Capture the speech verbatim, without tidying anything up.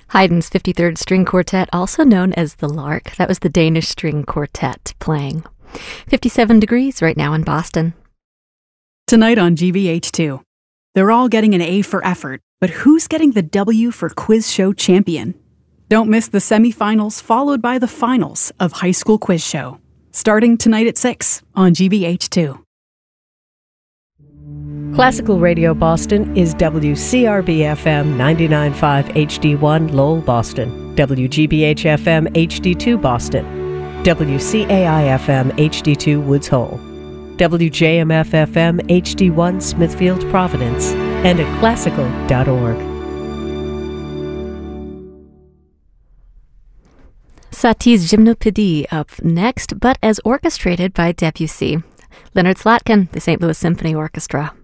Haydn's fifty-third String Quartet, also known as the Lark. That was the Danish String Quartet playing. fifty-seven degrees right now in Boston. Tonight on G B H two. They're all getting an A for effort, but who's getting the W for Quiz Show Champion? Don't miss the semifinals followed by the finals of High School Quiz Show. Starting tonight at six on G B H two. Classical Radio Boston is W C R B F M ninety-nine point five H D one Lowell, Boston, W G B H F M H D two Boston, W C A I F M H D two Woods Hole, W J M F F M H D one Smithfield, Providence, and at classical dot org. Satie's Gymnopédie up next, but as orchestrated by Debussy. Leonard Slatkin, the Saint Louis Symphony Orchestra.